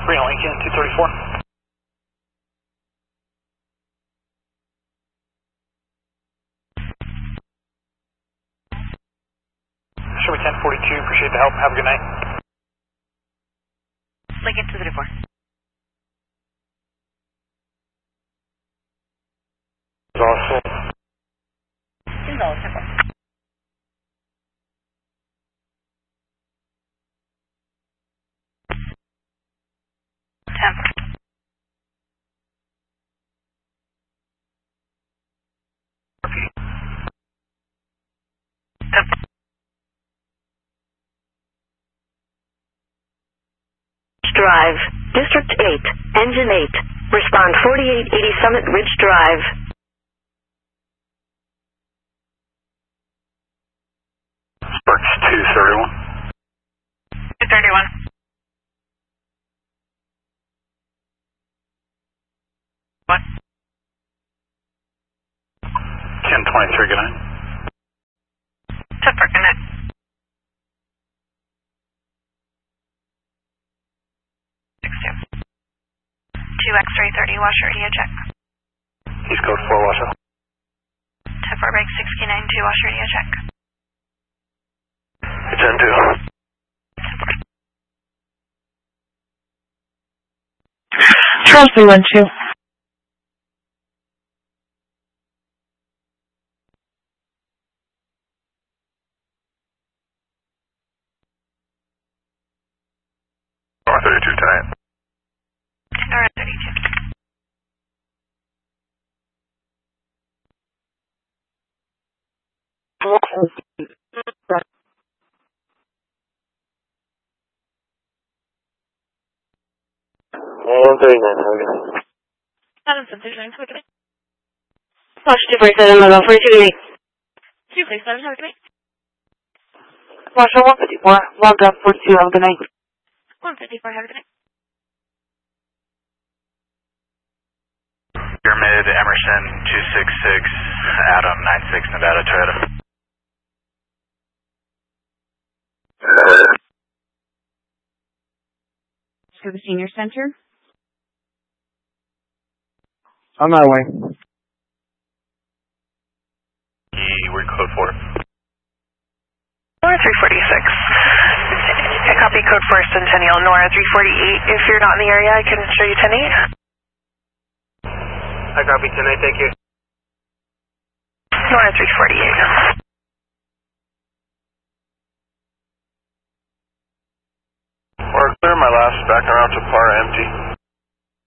Reno Lincoln 234. Show me 1042, appreciate the help, have a good night. Lincoln 234. Also. Gonzales 10-4. Drive, District 8, Engine 8, respond 4880 Summit Ridge Drive. Sparks 231. 231. What? 1023, good night. 10-4, good night. Two X-ray 30, wash radio check. East Coast 4, Washoe. 10-4, break 6K92, wash radio check. It's N2. 10-4. Charles 312. North 32 tonight. North 32. One 39, have a good night. 739, have a good night. Wash 247, level 42 247, have a good night. Marshall 154, log up 42, have a good night. 154, have a good night. Pyramid, Emerson 266, Adam 96, Nevada, Toyota. To the senior center. On my way. We're code 4. Nora 346. I copy code 4 Centennial, Nora 348. If you're not in the area, I can show you 10-8. I copy 10-8, thank you. Nora 348. Or clear my last back around to par empty.